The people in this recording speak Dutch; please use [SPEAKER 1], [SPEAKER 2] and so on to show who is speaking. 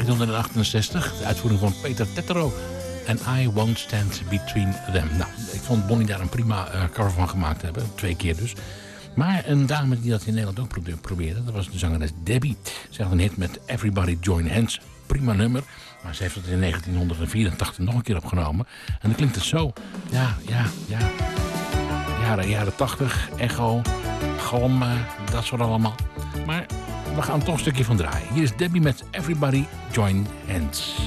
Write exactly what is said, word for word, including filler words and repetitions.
[SPEAKER 1] negentienhonderdachtenzestig. De uitvoering van Peter Tetero. En I Won't Stand Between Them. Nou, ik vond Bonnie daar een prima uh, cover van gemaakt hebben. Twee keer dus. Maar een dame die dat in Nederland ook pro- probeerde. Dat was de zangeres Debbie. Ze had een hit met Everybody Join Hands. Prima nummer. Maar ze heeft het in negentienhonderdvierentachtig nog een keer opgenomen. En dan klinkt het zo. Ja, ja, ja. Jaren, jaren tachtig. Echo. Galm. Uh, dat soort allemaal. Maar we gaan er toch een stukje van draaien. Hier is Debbie met Everybody Join Hands.